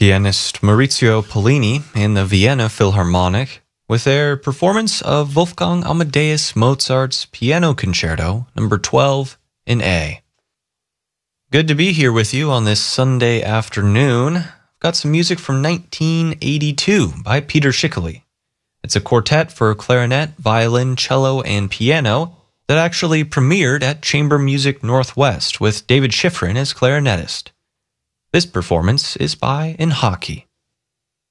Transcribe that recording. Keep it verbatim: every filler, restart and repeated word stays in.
pianist Maurizio Pollini in the Vienna Philharmonic with their performance of Wolfgang Amadeus Mozart's Piano Concerto number twelve in A. Good to be here with you on this Sunday afternoon. I've got some music from nineteen eighty-two by Peter Schickele. It's a quartet for clarinet, violin, cello, and piano that actually premiered at Chamber Music Northwest with David Schifrin as clarinetist. This performance is by In Hockey.